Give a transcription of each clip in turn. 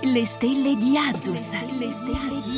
Le stelle di Azus. Le stelle di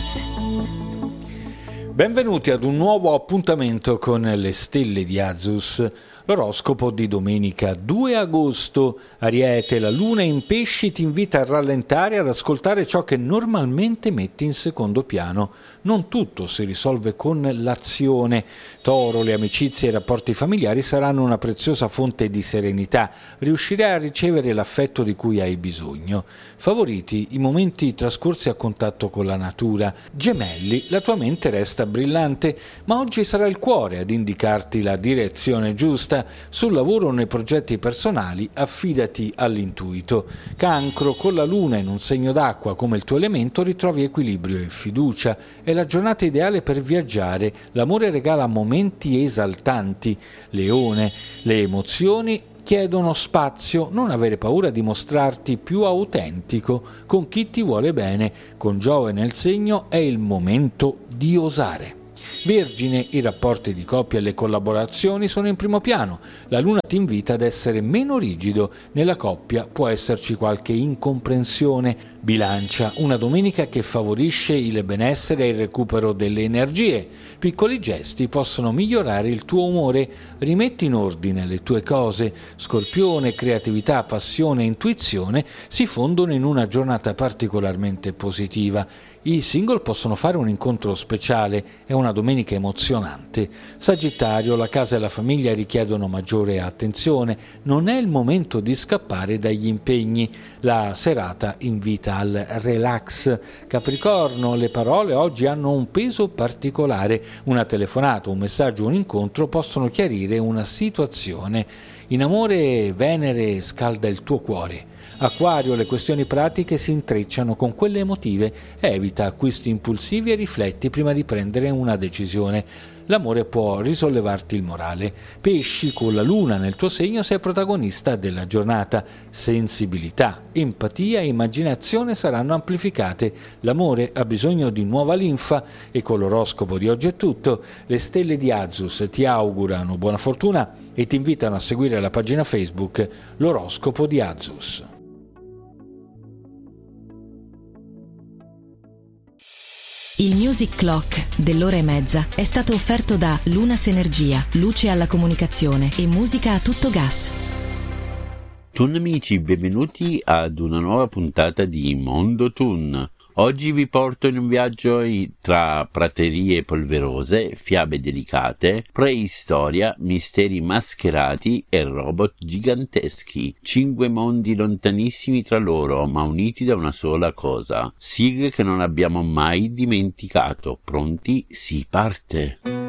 Azus. Benvenuti ad un nuovo appuntamento con le stelle di Azus. L'oroscopo di domenica 2 agosto. Ariete, la luna in pesci ti invita a rallentare e ad ascoltare ciò che normalmente metti in secondo piano. Non tutto si risolve con l'azione. Toro, le amicizie e i rapporti familiari saranno una preziosa fonte di serenità. Riuscirai a ricevere l'affetto di cui hai bisogno. Favoriti, i momenti trascorsi a contatto con la natura. Gemelli, la tua mente resta brillante, ma oggi sarà il cuore ad indicarti la direzione giusta. Sul lavoro o nei progetti personali affidati all'intuito. Cancro, con la luna in un segno d'acqua come il tuo elemento ritrovi equilibrio e fiducia. È la giornata ideale per viaggiare. L'amore regala momenti esaltanti. Leone, le emozioni chiedono spazio, non avere paura di mostrarti più autentico con chi ti vuole bene. Con Giove nel segno è il momento di osare. Vergine, i rapporti di coppia e le collaborazioni sono in primo piano. La luna ti invita ad essere meno rigido. Nella coppia può esserci qualche incomprensione. Bilancia, una domenica che favorisce il benessere e il recupero delle energie. Piccoli gesti possono migliorare il tuo umore. Rimetti in ordine le tue cose. Scorpione, creatività, passione e intuizione si fondono in una giornata particolarmente positiva. I single possono fare un incontro speciale, è una domenica emozionante. Sagittario, la casa e la famiglia richiedono maggiore attenzione, non è il momento di scappare dagli impegni. La serata invita al relax. Capricorno, le parole oggi hanno un peso particolare. Una telefonata, un messaggio, un incontro possono chiarire una situazione. In amore, Venere scalda il tuo cuore. Acquario, le questioni pratiche si intrecciano con quelle emotive. Evita acquisti impulsivi e rifletti prima di prendere una decisione. L'amore può risollevarti il morale. Pesci, con la luna nel tuo segno sei protagonista della giornata. Sensibilità, empatia e immaginazione saranno amplificate. L'amore ha bisogno di nuova linfa e con l'oroscopo di oggi è tutto. Le stelle di Azus ti augurano buona fortuna e ti invitano a seguire la pagina Facebook L'oroscopo di Azus. Il Music Clock dell'ora e mezza è stato offerto da Lunas Energia, luce alla comunicazione e musica a tutto gas. Tun amici, benvenuti ad una nuova puntata di Mondo Tun. Oggi vi porto in un viaggio tra praterie polverose, fiabe delicate, preistoria, misteri mascherati e robot giganteschi. 5 mondi lontanissimi tra loro, ma uniti da una sola cosa. Sigle che non abbiamo mai dimenticato. Pronti? Si parte!